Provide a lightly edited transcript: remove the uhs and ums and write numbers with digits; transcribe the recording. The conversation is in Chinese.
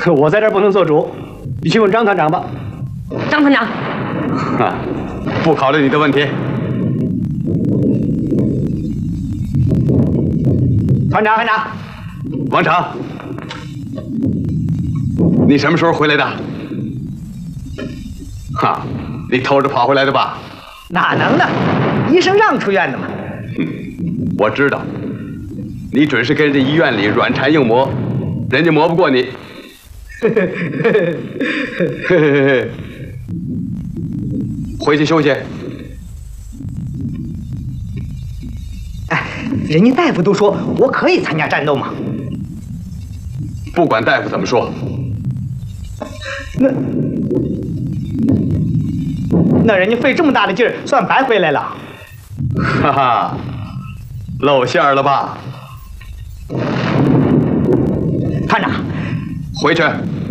我在这儿不能做主，你去问张团长吧。 张团长， 不考虑你的问题。 团长， 王成，你什么时候回来的？你偷着跑回来的吧？ 哪能呢？医生让出院的嘛。 我知道，你准是跟人家医院里软缠硬磨，人家磨不过你。回去休息。 哎，人家大夫都说我可以参加战斗嘛。 不管大夫怎么说， 那人家费这么大的劲儿，算白回来了。 哈哈，露馅了吧？ 团长， 回去。